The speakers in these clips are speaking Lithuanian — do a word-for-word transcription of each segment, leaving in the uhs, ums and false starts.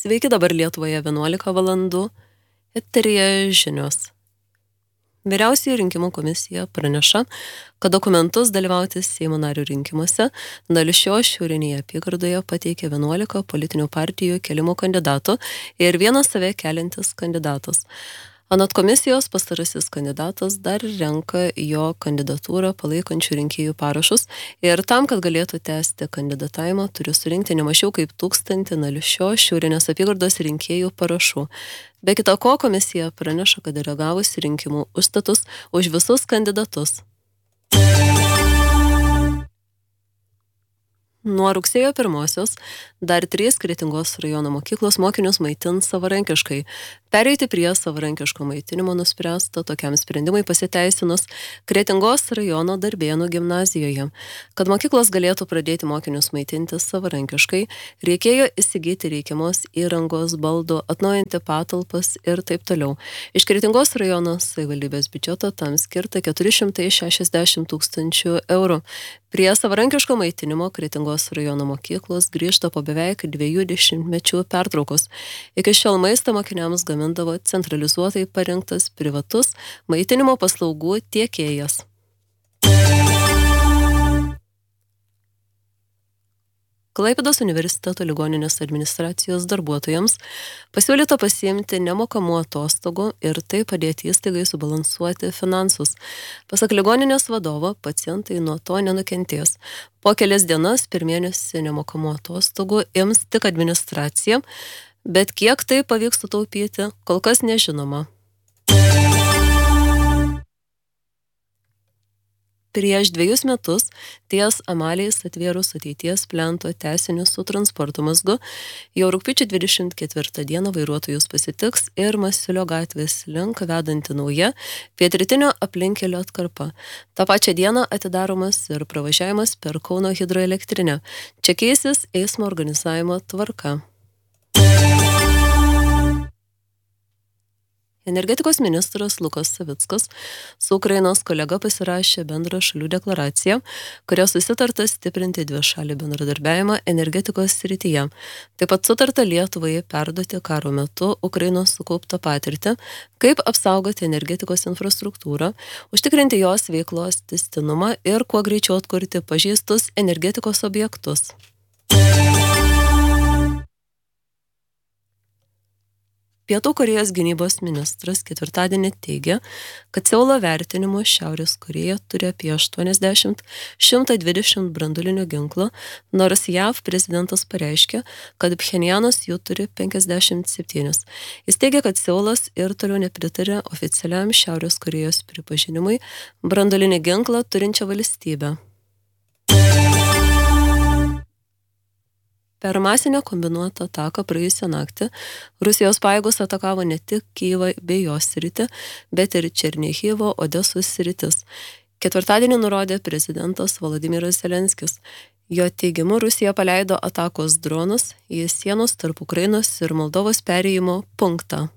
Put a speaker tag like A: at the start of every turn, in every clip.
A: Sveiki, dabar Lietuvoje vienuolika valandų. Eteryje žinios. Vyriausioji rinkimų komisija praneša, kad dokumentus dalyvauti Seimo narių rinkimuose Dališio šiaurinėje apygardoje pateikė vienuolika politinių partijų keliamų kandidatų ir vienas save keliantis kandidatas. Anot komisijos, pastarasis kandidatas dar renka jo kandidatūrą palaikančių rinkėjų parašus ir tam, kad galėtų tęsti kandidatavimą, turi surinkti nemažiau kaip tūkstantį Dališio šiaurinės apygardos rinkėjų parašų. Be kita ko, komisija praneša, kad yra gavusi rinkimų užstatus už visus kandidatus. Nuo rugsėjo pirmosios dar trys Kretingos rajono mokyklos mokinius maitins savarankiškai. Pereiti prie savarankiško maitinimo nuspręsta tokiam sprendimui pasiteisinus Kretingos rajono Darbėnų gimnazijoje. Kad mokyklos galėtų pradėti mokinius maitinti savarankiškai, reikėjo įsigyti reikiamos įrangos, baldų, atnaujinti patalpas ir taip toliau. Iš Kretingos rajono savivaldybės biudžeto tam skirta keturi šimtai šešiasdešimt tūkstančių eurų. Prie savarankiško maitinimo Kretingos rajono mokyklos grįžta po beveik dviejų dešimtmečių pertraukos. Iki šiol maistą mokiniams gamindavo centralizuotai parinktas privatus maitinimo paslaugų tiekėjas. Klaipėdos universiteto ligoninės administracijos darbuotojams pasiūlyta pasiimti nemokamų atostogų ir tai padėti įstaigai subalansuoti finansus. Pasak ligoninės vadovo, pacientai nuo to nenukentės. Po kelias dienas per mėnesį nemokamų atostogų ims tik administracija, bet kiek tai pavyks sutaupyti, kol kas nežinoma. Prieš dviejus metus ties Amaliais atvėrus ateities plento tęsinius su transporto mazgu, jau rugpjūčio dvidešimt ketvirtą dieną vairuotojus pasitiks ir Masiulio gatvės link vedanti nauja pietrytinio aplinkelio atkarpa. Ta pačia diena atidaromas ir pravažiavimas per Kauno hidroelektrinę. Čia keisis eismo organizavimo tvarka. Energetikos ministras Lukas Savickas su Ukrainos kolega pasirašė bendrą šalių deklaraciją, kuria susitarta stiprinti dvišalį bendradarbiavimą energetikos srityje. Taip pat sutarta Lietuvai perduoti karo metu Ukrainos sukauptą patirtį, kaip apsaugoti energetikos infrastruktūrą, užtikrinti jos veiklos tęstinumą ir kuo greičiau atkurti pažeistus energetikos objektus. Pietų Korėjos gynybos ministras ketvirtadienį teigė, kad Seulo vertinimu Šiaurės Korėja turi apie aštuoniasdešimt šimtą dvidešimt branduolinių ginklų, nors J A V prezidentas pareiškė, kad Pchenjanas jų turi penkiasdešimt septynis. Jis teigė, kad Seulas ir toliau nepritarė oficialiam Šiaurės Korėjos pripažinimui branduolinį ginklą turinčią valstybę. Per masinę kombinuotą ataką praėjusią naktį Rusijos pajėgos atakavo ne tik Kyjivą bei jos sritį, bet ir Černihivo, Odesos sritis. Ketvirtadienį nurodė prezidentas Volodymyras Zelenskis. Jo teigimu, Rusija paleido atakos dronus į sienos tarp Ukrainos ir Moldovos perėjimo punktą.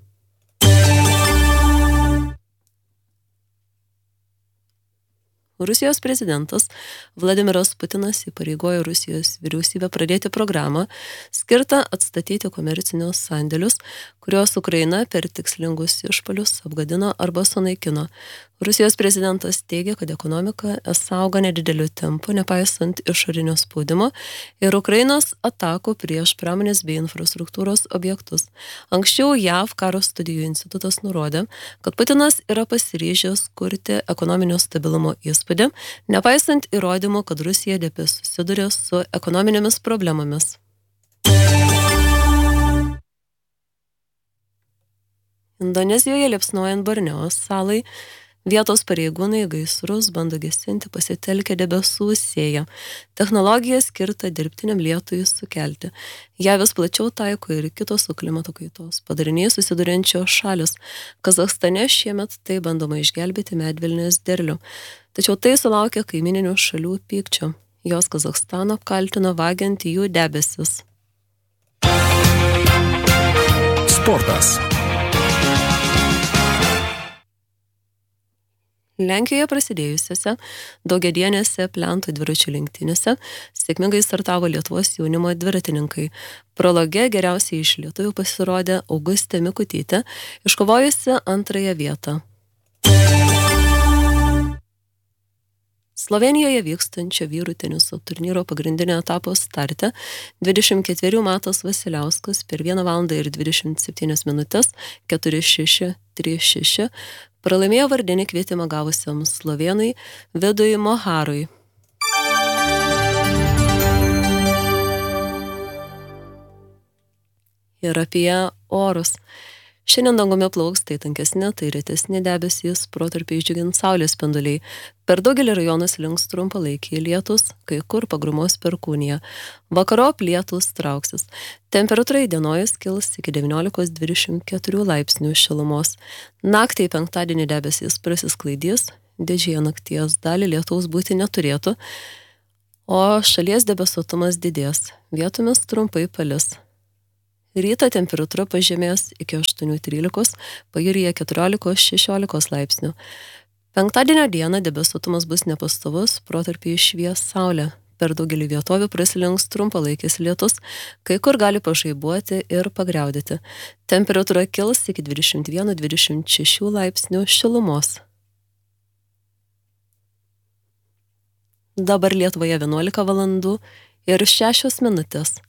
A: Rusijos prezidentas Vladimiras Putinas įpareigojo Rusijos vyriausybę pradėti programą skirtą atstatyti komercinius sandėlius, kurios Ukraina per tikslingus išpuolius apgadino arba sunaikino. Rusijos prezidentas teigia, kad ekonomika auga nedideliu tempu, nepaisant išorinio spaudimo ir Ukrainos atakų prieš pramonės bei infrastruktūros objektus. Anksčiau J A V karo studijų institutas nurodė, kad Putinas yra pasiryžęs kurti ekonominio stabilumo įspūdį, nepaisant įrodymų, kad Rusija dėpė susiduria su ekonominėmis problemomis. Indonezijoje liepsnojant Borneo salai, vietos pareigūnai gaisrus bando gesinti pasitelkę debesų sėją. Technologija skirta dirbtiniam lietui sukelti. Ja vis plačiau taiko ir kitos su klimato kaitos padariniais susiduriančios šalis. Kazachstane šiemet tai bandoma išgelbėti medvilnės derlių. Tačiau tai sulaukia kaimininių šalių pykčio. Jos Kazachstaną apkaltino vagiant jų debesis.
B: Sportas.
A: Lenkijoje prasidėjusiose daugiadienėse plento dviračių lenktynėse sėkmingai startavo Lietuvos jaunimo dviratininkai. Prologe geriausiai iš lietuvių pasirodė Augustė Mikutytė, iškovojusi antrąją vietą. Slovėnijoje vykstančio vyrų teniso turnyro pagrindinio etapo starte dvidešimt ketverių Matas Vasiliauskas per vieną valandą ir dvidešimt septynias minutės keturi šeši trys šeši pralaimėjo vardinį kvietimą gavusiam slovėnui Vidui Moharui. Ir apie orus. Šiandien dangumi plauks tai tankesni, tai retesni debesys, protarpiais džiugins saulės spinduliai. Per daugelį rajonų slinks trumpalaikiai lietus, kai kur pagrumos perkūnija. Vakarop lietus trauksis. Temperatūra įdienojus kils iki devyniolikos dvidešimt keturių laipsnių šilumos. Naktį penktadienį debesys prasisklaidys, didžiąją nakties dalį lietaus būti neturėtų, o šalies debesuotumas didės, vietomis trumpai palis. Rytą temperatūra pažemės iki aštuonių trylikos, pajūryje keturiolikos šešiolikos laipsnių. Penktadienio dieną debesuotumas bus nepastovus, protarpiais švies saulė. Per daugelį vietovių prasilenks trumpalaikis lietus, kai kur gali pažaibuoti ir pagriaudėti. Temperatūra kils iki dvidešimt vieno dvidešimt šešių laipsnių šilumos. Dabar Lietuvoje vienuolika valandų ir šešios minutės.